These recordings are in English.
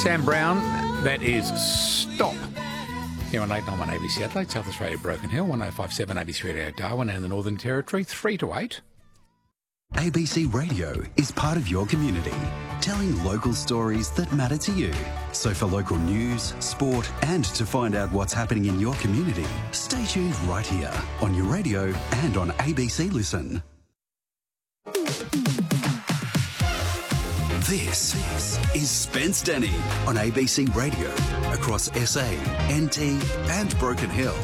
Sam Brown, that is Stop. Here on 891 ABC Adelaide, South Australia, Broken Hill, 1057 ABC Radio Darwin, and the Northern Territory, 3 to 8. ABC Radio is part of your community, telling local stories that matter to you. So for local news, sport, and to find out what's happening in your community, stay tuned right here on your radio and on ABC Listen. This is Spence Denny on ABC Radio across SA, NT and Broken Hill.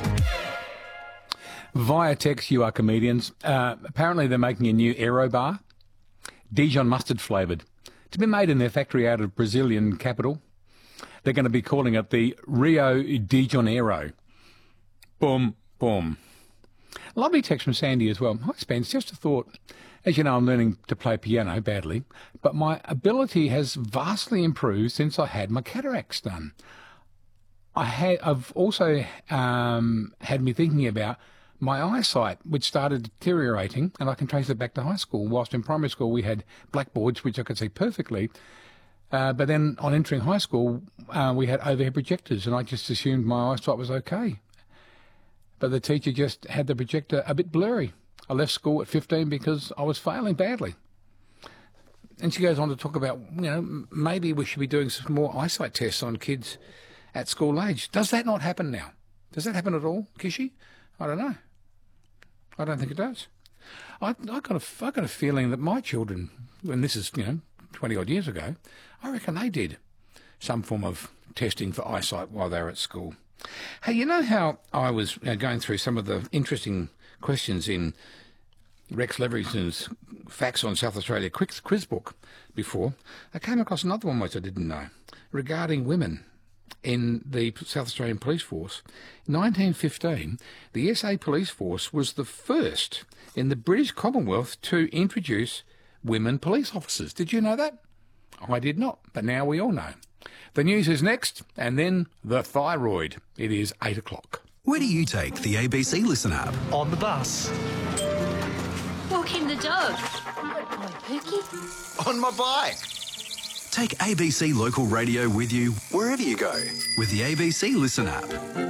Via text, you are comedians. Apparently they're making a new Aero bar, Dijon mustard flavoured, to be made in their factory out of Brazilian capital. They're going to be calling it the Rio de Janeiro. Boom, boom. Lovely text from Sandy as well. Hi, Spence, just a thought. As you know, I'm learning to play piano badly, but my ability has vastly improved since I had my cataracts done. I've also had me thinking about my eyesight, which started deteriorating, and I can trace it back to high school. Whilst in primary school we had blackboards, which I could see perfectly, but then on entering high school we had overhead projectors, and I just assumed my eyesight was okay. But the teacher just had the projector a bit blurry. I left school at 15 because I was failing badly. And she goes on to talk about, maybe we should be doing some more eyesight tests on kids at school age. Does that not happen now? Does that happen at all, Kishi? I don't know. I don't think it does. I got a feeling that my children, and this is 20-odd years ago, I reckon they did some form of testing for eyesight while they were at school. Hey, you know how I was going through some of the interesting questions in Rex Leverington's Facts on South Australia quiz book before? I came across another one which I didn't know, regarding women in the South Australian Police Force. In 1915, the SA Police Force was the first in the British Commonwealth to introduce women police officers. Did you know that? I did not, but now we all know. The news is next, and then the thyroid. It is 8 o'clock. Where do you take the ABC Listen app? On the bus. Walking the dog. Good boy, Pookie. On my bike. Take ABC Local Radio with you wherever you go with the ABC Listen app.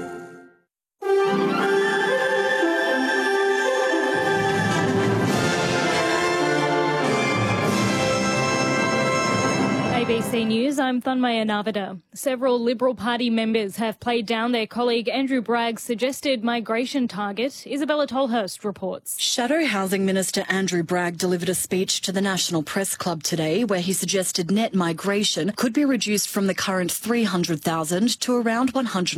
ABC News, I'm Thunmaya Navada. Several Liberal Party members have played down their colleague Andrew Bragg's suggested migration target. Isabella Tolhurst reports. Shadow Housing Minister Andrew Bragg delivered a speech to the National Press Club today where he suggested net migration could be reduced from the current 300,000 to around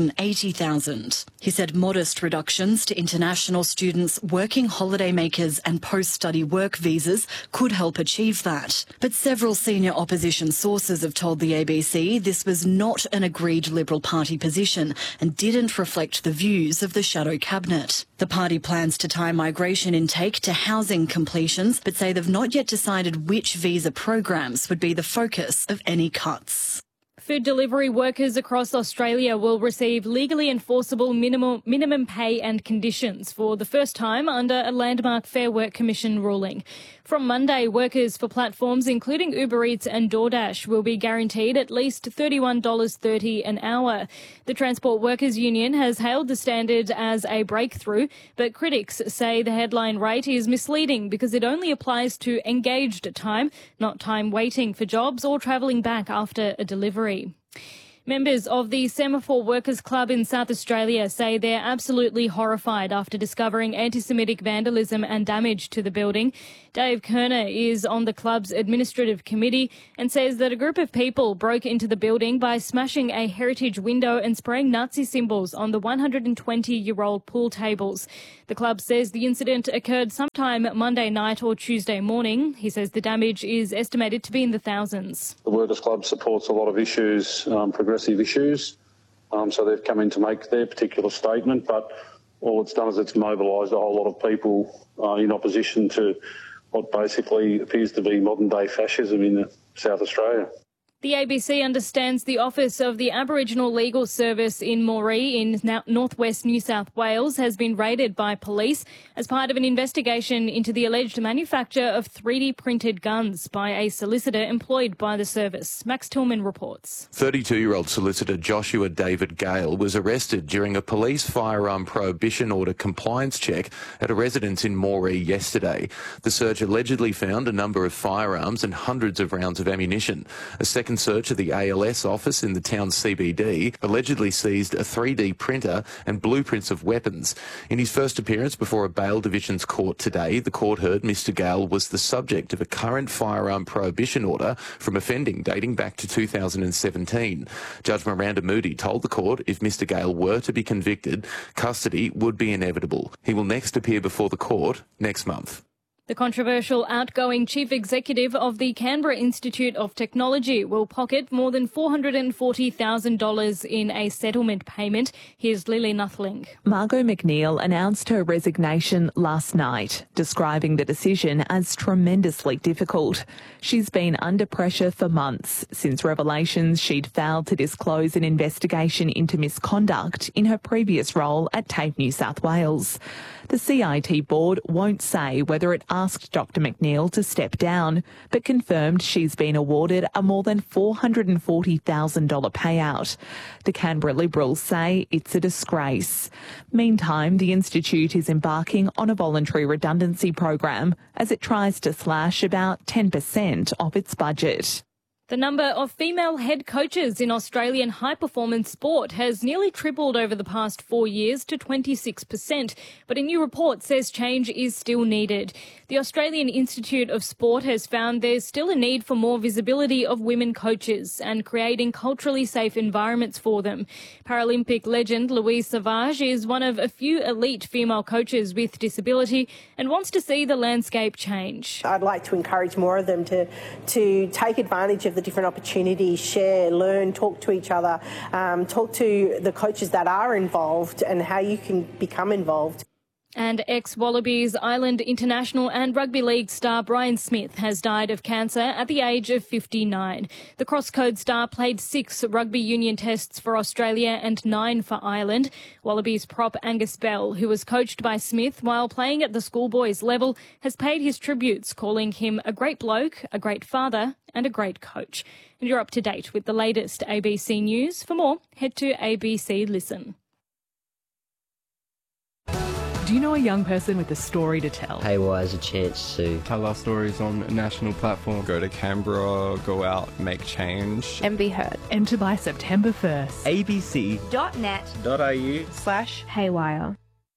180,000. He said modest reductions to international students, working holidaymakers and post-study work visas could help achieve that. But several senior opposition sources have told the ABC this was not an agreed Liberal Party position and didn't reflect the views of the Shadow Cabinet. The party plans to tie migration intake to housing completions, but say they've not yet decided which visa programs would be the focus of any cuts. Food delivery workers across Australia will receive legally enforceable minimum pay and conditions for the first time under a landmark Fair Work Commission ruling. From Monday, workers for platforms including Uber Eats and DoorDash will be guaranteed at least $31.30 an hour. The Transport Workers Union has hailed the standard as a breakthrough, but critics say the headline rate is misleading because it only applies to engaged time, not time waiting for jobs or travelling back after a delivery. Members of the Semaphore Workers Club in South Australia say they're absolutely horrified after discovering anti-Semitic vandalism and damage to the building. Dave Kerner is on the club's administrative committee and says that a group of people broke into the building by smashing a heritage window and spraying Nazi symbols on the 120-year-old pool tables. The club says the incident occurred sometime Monday night or Tuesday morning. He says the damage is estimated to be in the thousands. The Workers Club supports a lot of issues, progressive issues, so they've come in to make their particular statement, but all it's done is it's mobilised a whole lot of people in opposition to what basically appears to be modern-day fascism in South Australia. The ABC understands the Office of the Aboriginal Legal Service in Moree in northwest New South Wales has been raided by police as part of an investigation into the alleged manufacture of 3D printed guns by a solicitor employed by the service. Max Tillman reports. 32-year-old solicitor Joshua David Gale was arrested during a police firearm prohibition order compliance check at a residence in Moree yesterday. The search allegedly found a number of firearms and hundreds of rounds of ammunition. A second search of the ALS office in the town's CBD allegedly seized a 3D printer and blueprints of weapons. In his first appearance before a bail divisions court today, the court heard Mr Gale was the subject of a current firearm prohibition order from offending dating back to 2017. Judge Miranda Moody told the court if Mr Gale were to be convicted, custody would be inevitable. He will next appear before the court next month. The controversial outgoing chief executive of the Canberra Institute of Technology will pocket more than $440,000 in a settlement payment. Here's Lily Nuthling. Margot McNeil announced her resignation last night, describing the decision as tremendously difficult. She's been under pressure for months since revelations she'd failed to disclose an investigation into misconduct in her previous role at TAFE New South Wales. The CIT board won't say whether it asked Dr McNeil to step down, but confirmed she's been awarded a more than $440,000 payout. The Canberra Liberals say it's a disgrace. Meantime, the Institute is embarking on a voluntary redundancy program as it tries to slash about 10% of its budget. The number of female head coaches in Australian high-performance sport has nearly tripled over the past 4 years to 26%, but a new report says change is still needed. The Australian Institute of Sport has found there's still a need for more visibility of women coaches and creating culturally safe environments for them. Paralympic legend Louise Savage is one of a few elite female coaches with disability and wants to see the landscape change. I'd like to encourage more of them to take advantage of the different opportunities, share, learn, talk to each other, talk to the coaches that are involved and how you can become involved. And ex-Wallabies, Island International and Rugby League star Brian Smith has died of cancer at the age of 59. The cross-code star played 6 rugby union tests for Australia and 9 for Ireland. Wallabies prop Angus Bell, who was coached by Smith while playing at the schoolboys level, has paid his tributes, calling him a great bloke, a great father and a great coach. And you're up to date with the latest ABC News. For more, head to ABC Listen. Do you know a young person with a story to tell? Haywire has a chance to tell our stories on a national platform. Go to Canberra, go out, make change. And be heard. Enter by September 1st. abc.net.au/haywire.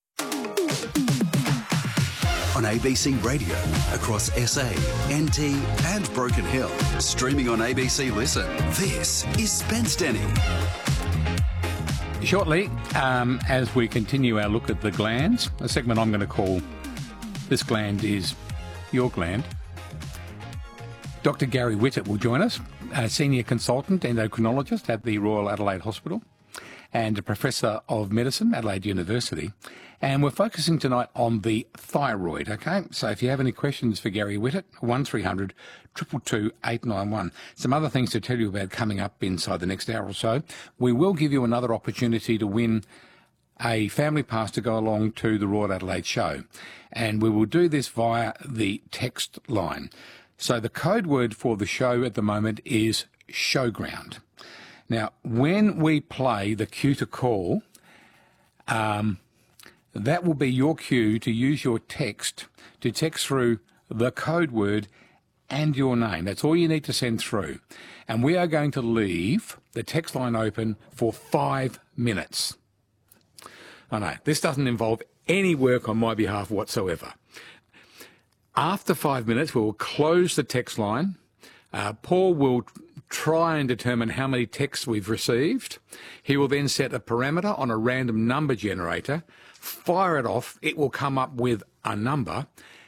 On ABC Radio, across SA, NT and Broken Hill. Streaming on ABC Listen. This is Spence Denny. Shortly, as we continue our look at the glands, a segment I'm going to call This Gland is Your Gland. Dr. Gary Whittatt will join us, a senior consultant endocrinologist at the Royal Adelaide Hospital and a professor of medicine, Adelaide University. And we're focusing tonight on the thyroid, okay? So if you have any questions for Gary Whittatt, 1300 222 891. Some other things to tell you about coming up inside the next hour or so. We will give you another opportunity to win a family pass to go along to the Royal Adelaide show. And we will do this via the text line. So the code word for the show at the moment is showground. Now, when we play the cue to call, that will be your cue to use your text to text through the code word and your name. That's all you need to send through. And we are going to leave the text line open for 5 minutes. I know, this doesn't involve any work on my behalf whatsoever. After 5 minutes, we will close the text line. Paul will try and determine how many texts we've received. He will then set a parameter on a random number generator, fire it off, it will come up with a number,